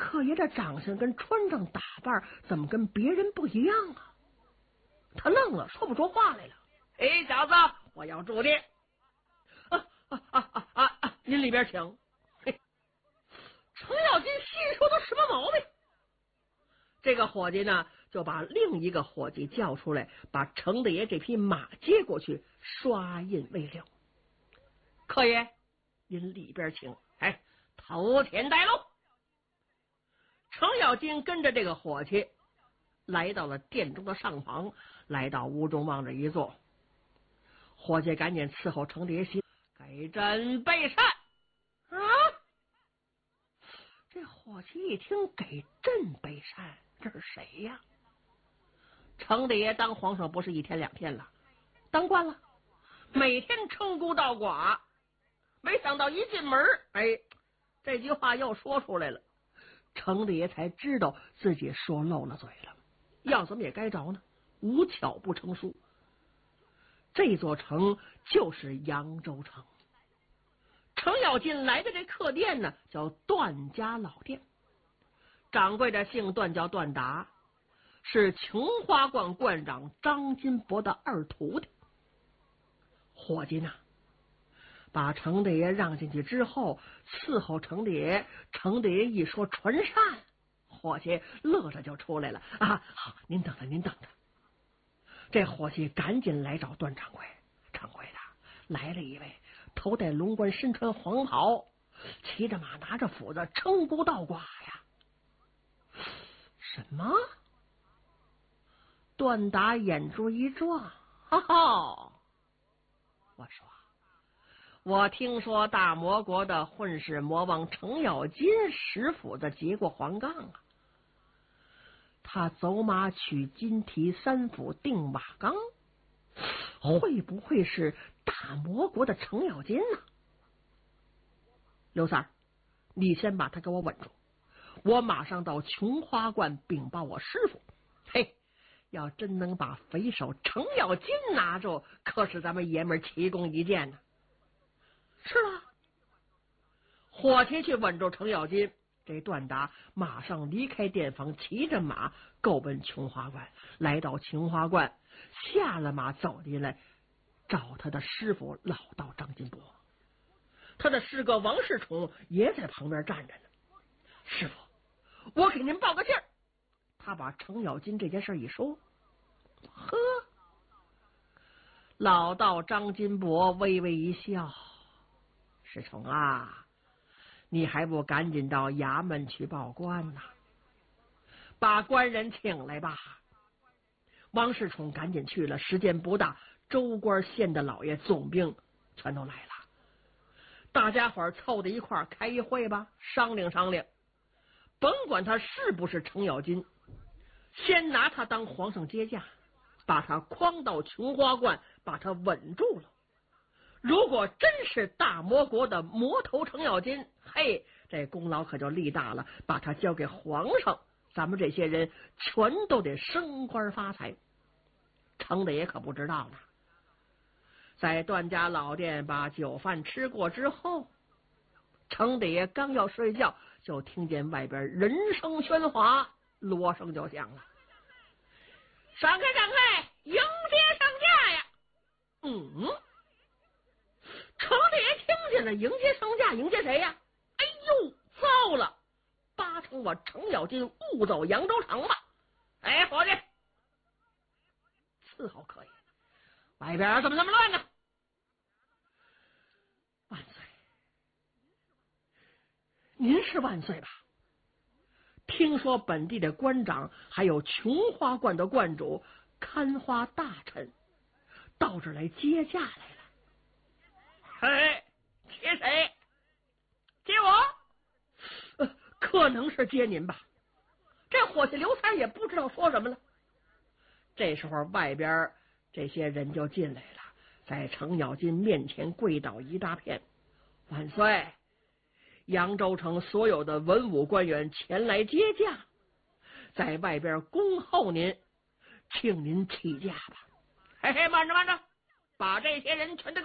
客爷的长相跟穿上打扮怎么跟别人不一样啊？他愣了，说不出话来了。哎，小子，我要住的。您里边请。嘿，程咬金心说他什么毛病？这个伙计呢，就把另一个伙计叫出来，把程大爷这匹马接过去，刷印为了。客爷，您里边请。哎，头前带路。程咬金跟着这个伙计来到了殿中的上房，来到屋中往这一坐。伙计赶紧伺候程大爷席，给朕备膳啊！这伙计一听给朕备膳，这是谁呀？程大爷当皇上不是一天两天了，当惯了，每天称孤道寡。没想到一进门，哎，这句话又说出来了。程大爷才知道自己说漏了嘴了，要怎么也该着呢？无巧不成书。这座城就是扬州城。程咬金来的这客店呢，叫段家老店，掌柜的姓段，叫段达，是琼花观观长张金伯的二徒弟。伙计呢，把程大爷让进去之后，伺候程大爷。程大爷一说传膳，伙计乐着就出来了啊！好，您等着，您等着。这伙计赶紧来找段掌柜，掌柜的，来了一位，头戴龙冠，身穿黄袍，骑着马，拿着斧子，称孤道寡呀！什么？段达眼珠一转，哈哈！我说，我听说大魔国的混世魔王程咬金使斧子劫过黄杠啊，他走马取金蹄三斧定瓦岗，会不会是大魔国的程咬金呢？刘三儿，你先把他给我稳住，我马上到琼花观禀报我师傅。嘿，要真能把匪首程咬金拿住，可是咱们爷们奇功一件呢。是啊，伙计去稳住程咬金。这段达马上离开店房，骑着马够奔琼花观。来到琼花观，下了马走进来，找他的师傅老道张金伯。他的师哥王世充也在旁边站着呢。师傅，我给您报个信儿。他把程咬金这件事一说，呵，老道张金伯微微一笑。世充啊，你还不赶紧到衙门去报官呐？把官人请来吧。王世充赶紧去了，时间不大，州官县的老爷总兵全都来了。大家伙凑在一块儿开一会吧，商量商量，甭管他是不是程咬金，先拿他当皇上接驾，把他诓到琼花观，把他稳住了。如果真是大魔国的魔头程咬金，嘿，这功劳可就立大了，把他交给皇上，咱们这些人全都得升官发财。程大爷可不知道呢。在段家老店把酒饭吃过之后，程大爷刚要睡觉，就听见外边人声喧哗，锣声就响了。闪开闪开，迎接上驾呀！程大爷听见了，迎接上驾，迎接谁呀？哎呦，糟了，八成我程咬金误走扬州城吧。哎，伙计，伺候可以，外边怎么这么乱呢？万岁，您是万岁吧？听说本地的官长还有琼花观的观主看花大臣到这儿来接驾来了。嘿，接谁？接我？可能是接您吧。这伙计刘三也不知道说什么了。这时候外边这些人就进来了，在程咬金面前跪倒一大片。万岁！扬州城所有的文武官员前来接驾，在外边恭候您，请您起驾吧。嘿嘿，慢着慢着，把这些人全都